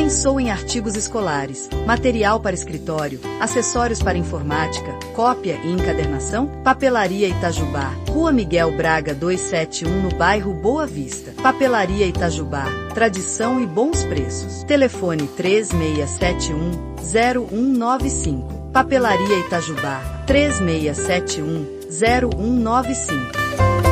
Pensou em artigos escolares, material para escritório, acessórios para informática, cópia e encadernação? Papelaria Itajubá, Rua Miguel Braga 271 no bairro Boa Vista. Papelaria Itajubá, tradição e bons preços. Telefone 3671-0195. Papelaria Itajubá, 3671-0195.